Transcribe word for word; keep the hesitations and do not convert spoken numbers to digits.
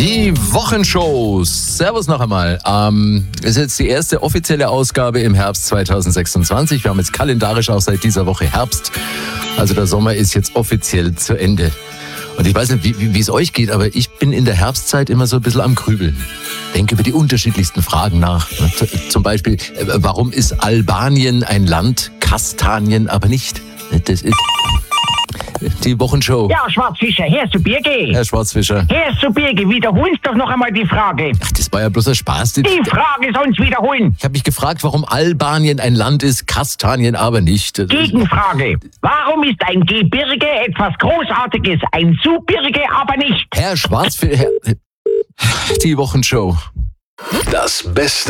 Die Wochenshow. Servus noch einmal. Ähm, ist jetzt die erste offizielle Ausgabe im Herbst zweitausendsechsundzwanzig. Wir haben jetzt kalendarisch auch seit dieser Woche Herbst. Also der Sommer ist jetzt offiziell zu Ende. Und ich weiß nicht, wie, wie es euch geht, aber ich bin in der Herbstzeit immer so ein bisschen am Grübeln. Denke über die unterschiedlichsten Fragen nach. Zum Beispiel, warum ist Albanien ein Land, Kastanien aber nicht? Das ist die Wochenshow. Ja, Schwarzfischer, hörst du Birgi? Herr Schwarzfischer. Hörst du Birgi, wiederholst doch noch einmal die Frage. Ach, das war ja bloß ein Spaß. Die Frage soll's wiederholen. Ich habe mich gefragt, warum Albanien ein Land ist, Kastanien aber nicht. Gegenfrage. Warum ist ein Gebirge etwas Großartiges, ein Subirge aber nicht? Herr Schwarzfischer. Die Wochenshow. Das Beste